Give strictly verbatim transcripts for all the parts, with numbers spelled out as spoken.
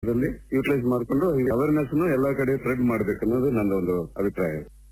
ಇದರಲ್ಲಿ ಯೂಟಿಲೈಸ್ ಮಾಡಿಕೊಂಡು ಅವೇರ್ನೆಸ್ ಎಲ್ಲಾ ಕಡೆ ಸ್ಪ್ರೆಡ್ ಮಾಡಬೇಕು ಅನ್ನೋದು ನನ್ನ ಒಂದು ಅಭಿಪ್ರಾಯ.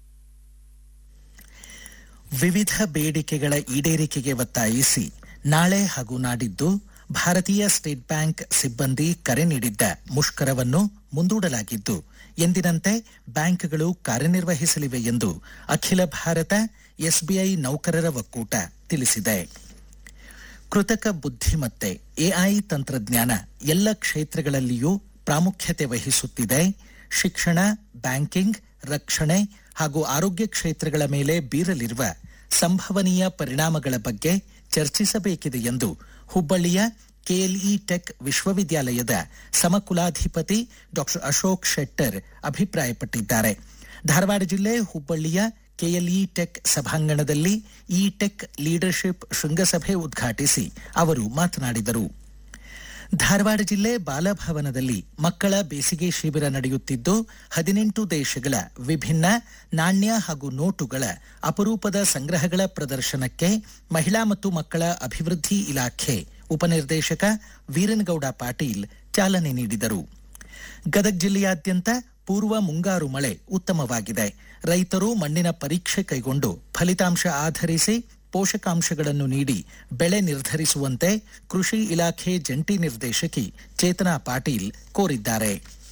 ವಿವಿಧ ಬೇಡಿಕೆಗಳ ಈಡೇರಿಕೆಗೆ ಒತ್ತಾಯಿಸಿ ನಾಳೆ ಹಾಗೂ ನಾಡಿದ್ದು ಭಾರತೀಯ ಸ್ಟೇಟ್ ಬ್ಯಾಂಕ್ ಸಿಬ್ಬಂದಿ ಕರೆ ನೀಡಿದ್ದ ಮುಷ್ಕರವನ್ನು ಮುಂದೂಡಲಾಗಿದ್ದು ಎಂದಿನಂತೆ ಬ್ಯಾಂಕ್ಗಳು ಕಾರ್ಯನಿರ್ವಹಿಸಲಿವೆ ಎಂದು ಅಖಿಲ ಭಾರತ ಎಸ್ಬಿಐ ನೌಕರರ ಒಕ್ಕೂಟ ತಿಳಿಸಿದೆ. ಕೃತಕ ಬುದ್ಧಿಮತ್ತೆ ಎಐ ತಂತ್ರಜ್ಞಾನ ಎಲ್ಲ ಕ್ಷೇತ್ರಗಳಲ್ಲಿಯೂ ಪ್ರಾಮುಖ್ಯತೆ ವಹಿಸುತ್ತಿದೆ. ಶಿಕ್ಷಣ, ಬ್ಯಾಂಕಿಂಗ್, ರಕ್ಷಣೆ ಹಾಗೂ ಆರೋಗ್ಯ ಕ್ಷೇತ್ರಗಳ ಮೇಲೆ ಬೀರಲಿರುವ ಸಂಭವನೀಯ ಪರಿಣಾಮಗಳ ಬಗ್ಗೆ ಚರ್ಚಿಸಬೇಕಿದೆ ಎಂದು ಹುಬ್ಬಳ್ಳಿಯ ಕೆಎಲ್ಇ ಟೆಕ್ ವಿಶ್ವವಿದ್ಯಾಲಯದ ಸಮಕುಲಾಧಿಪತಿ ಡಾ ಅಶೋಕ್ ಶೆಟ್ಟರ್ ಅಭಿಪ್ರಾಯಪಟ್ಟಿದ್ದಾರೆ. ಧಾರವಾಡ ಜಿಲ್ಲೆ ಹುಬ್ಬಳ್ಳಿಯ ಕೆಎಲ್ಇ ಟೆಕ್ ಸಭಾಂಗಣದಲ್ಲಿ ಇ ಟೆಕ್ ಲೀಡರ್ಶಿಪ್ ಶೃಂಗಸಭೆ ಉದ್ಘಾಟಿಸಿ ಅವರು ಮಾತನಾಡಿದರು. ಧಾರವಾಡ ಜಿಲ್ಲೆ ಬಾಲಭವನದಲ್ಲಿ ಮಕ್ಕಳ ಬೇಸಿಗೆ ಶಿಬಿರ ನಡೆಯುತ್ತಿದ್ದು ಹದಿನೆಂಟು ದೇಶಗಳ ವಿಭಿನ್ನ ನಾಣ್ಯ ಹಾಗೂ ನೋಟುಗಳ ಅಪರೂಪದ ಸಂಗ್ರಹಗಳ ಪ್ರದರ್ಶನಕ್ಕೆ ಮಹಿಳಾ ಮತ್ತು ಮಕ್ಕಳ ಅಭಿವೃದ್ಧಿ ಇಲಾಖೆ ಉಪನಿರ್ದೇಶಕ ವೀರನಗೌಡ ಪಾಟೀಲ್ ಚಾಲನೆ ನೀಡಿದರು. ಗದಗ ಜಿಲ್ಲೆಯಾದ್ಯಂತ ಪೂರ್ವ ಮುಂಗಾರು ಮಳೆ ಉತ್ತಮವಾಗಿದೆ. ರೈತರು ಮಣ್ಣಿನ ಪರೀಕ್ಷೆ ಕೈಗೊಂಡು ಫಲಿತಾಂಶ ಆಧರಿಸಿ ಪೋಷಕಾಂಶಗಳನ್ನು ನೀಡಿ ಬೆಳೆ ನಿರ್ಧರಿಸುವಂತೆ ಕೃಷಿ ಇಲಾಖೆ ಜಂಟಿ ನಿರ್ದೇಶಕಿ ಚೇತನಾ ಪಾಟೀಲ್ ಕೋರಿದ್ದಾರೆ.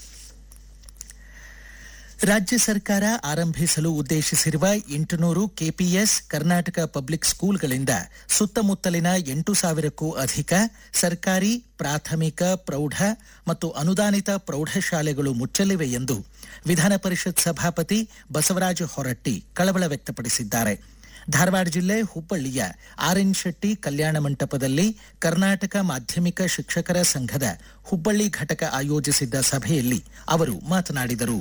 ರಾಜ್ಯ ಸರ್ಕಾರ ಆರಂಭಿಸಲು ಉದ್ದೇಶಿಸಿರುವ ಎಂಟುನೂರು ಕೆಪಿಎಸ್ ಕರ್ನಾಟಕ ಪಬ್ಲಿಕ್ ಸ್ಕೂಲ್ಗಳಿಂದ ಸುತ್ತಮುತ್ತಲಿನ ಎಂಟು ಸಾವಿರಕ್ಕೂ ಅಧಿಕ ಸರ್ಕಾರಿ ಪ್ರಾಥಮಿಕ ಪ್ರೌಢ ಮತ್ತು ಅನುದಾನಿತ ಪ್ರೌಢಶಾಲೆಗಳು ಮುಚ್ಚಲಿವೆ ಎಂದು ವಿಧಾನ ಪರಿಷತ್ ಸಭಾಪತಿ ಬಸವರಾಜ ಹೊರಟ್ಟಿ ಕಳವಳ ವ್ಯಕ್ತಪಡಿಸಿದ್ದಾರೆ. ಧಾರವಾಡ ಜಿಲ್ಲೆ ಹುಬ್ಬಳ್ಳಿಯ ಆರ್ ಎನ್ ಶೆಟ್ಟಿ ಕಲ್ಯಾಣ ಮಂಟಪದಲ್ಲಿ ಕರ್ನಾಟಕ ಮಾಧ್ಯಮಿಕ ಶಿಕ್ಷಕರ ಸಂಘದ ಹುಬ್ಬಳ್ಳಿ ಘಟಕ ಆಯೋಜಿಸಿದ್ದ ಸಭೆಯಲ್ಲಿ ಅವರು ಮಾತನಾಡಿದರು.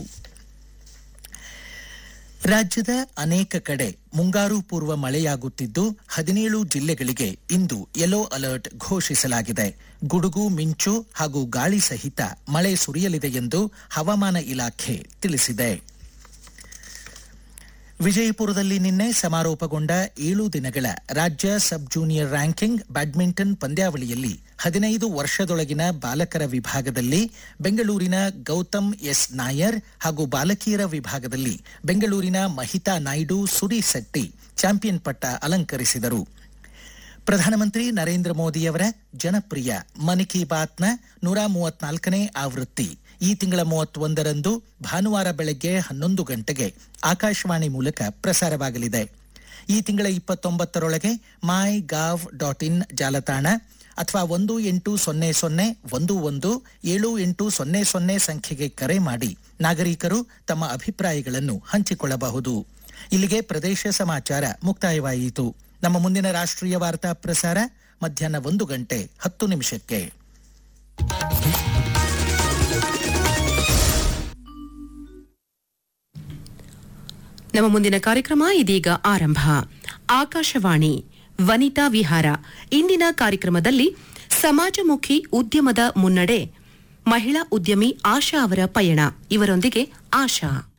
ರಾಜ್ಯದ ಅನೇಕ ಕಡೆ ಮುಂಗಾರು ಪೂರ್ವ ಮಳೆಯಾಗುತ್ತಿದ್ದು ಹದಿನೇಳು ಜಿಲ್ಲೆಗಳಿಗೆ ಇಂದು ಯೆಲ್ಲೋ ಅಲರ್ಟ್ ಘೋಷಿಸಲಾಗಿದೆ. ಗುಡುಗು ಮಿಂಚು ಹಾಗೂ ಗಾಳಿ ಸಹಿತ ಮಳೆ ಸುರಿಯಲಿದೆ ಎಂದು ಹವಾಮಾನ ಇಲಾಖೆ ತಿಳಿಸಿದೆ. ವಿಜಯಪುರದಲ್ಲಿ ನಿನ್ನೆ ಸಮಾರೋಪಗೊಂಡ ಏಳು ದಿನಗಳ ರಾಜ್ಯ ಸಬ್ ಜೂನಿಯರ್ ರ್ಯಾಂಕಿಂಗ್ ಬ್ಯಾಡ್ಮಿಂಟನ್ ಪಂದ್ಯಾವಳಿಯಲ್ಲಿ ಹದಿನೈದು ವರ್ಷದೊಳಗಿನ ಬಾಲಕರ ವಿಭಾಗದಲ್ಲಿ ಬೆಂಗಳೂರಿನ ಗೌತಮ್ ಎಸ್ ನಾಯರ್ ಹಾಗೂ ಬಾಲಕಿಯರ ವಿಭಾಗದಲ್ಲಿ ಬೆಂಗಳೂರಿನ ಮಹಿತಾ ನಾಯ್ಡು ಸುರಿಸೆಟ್ಟಿ ಚಾಂಪಿಯನ್ ಪಟ್ಟ ಅಲಂಕರಿಸಿದರು. ಪ್ರಧಾನಮಂತ್ರಿ ನರೇಂದ್ರ ಮೋದಿಯವರ ಜನಪ್ರಿಯ ಮನ್ ಕಿ ಬಾತ್ನ ನೂರ ಮೂವತ್ನಾಲ್ಕನೇ ಆವೃತ್ತಿ ಈ ತಿಂಗಳ ಮೂವತ್ತೊಂದರಂದು ಭಾನುವಾರ ಬೆಳಗ್ಗೆ ಹನ್ನೊಂದು ಗಂಟೆಗೆ ಆಕಾಶವಾಣಿ ಮೂಲಕ ಪ್ರಸಾರವಾಗಲಿದೆ. ಈ ತಿಂಗಳ ಇಪ್ಪತ್ತೊಂಬತ್ತರೊಳಗೆ ಮೈ ಗಾವ್ ಡಾಟ್ ಇನ್ ಜಾಲತಾಣ ಅಥವಾ ಒಂದು ಎಂಟು ಸೊನ್ನೆ ಸೊನ್ನೆ ಒಂದು ಒಂದು ಏಳು ಎಂಟು ಸೊನ್ನೆ ಸೊನ್ನೆ ಸಂಖ್ಯೆಗೆ ಕರೆ ಮಾಡಿ ನಾಗರಿಕರು ತಮ್ಮ ಅಭಿಪ್ರಾಯಗಳನ್ನು ಹಂಚಿಕೊಳ್ಳಬಹುದು. ಇಲ್ಲಿಗೆ ಪ್ರದೇಶ ಸಮಾಚಾರ ಮುಕ್ತಾಯವಾಯಿತು. ನಮ್ಮ ಮುಂದಿನ ರಾಷ್ಟ್ರೀಯ ವಾರ್ತಾ ಪ್ರಸಾರ ಮಧ್ಯಾಹ್ನ ಒಂದು ಗಂಟೆ ಹತ್ತು ನಿಮಿಷಕ್ಕೆ. ನಮ್ಮ ಮುಂದಿನ ಕಾರ್ಯಕ್ರಮ ಇದೀಗ ಆರಂಭ. ಆಕಾಶವಾಣಿ ವನಿತಾ ವಿಹಾರ. ಇಂದಿನ ಕಾರ್ಯಕ್ರಮದಲ್ಲಿ ಸಮಾಜಮುಖಿ ಉದ್ಯಮದ ಮುನ್ನಡೆ, ಮಹಿಳಾ ಉದ್ಯಮಿ ಆಶಾ ಅವರ ಪಯಣ. ಇವರೊಂದಿಗೆ ಆಶಾ.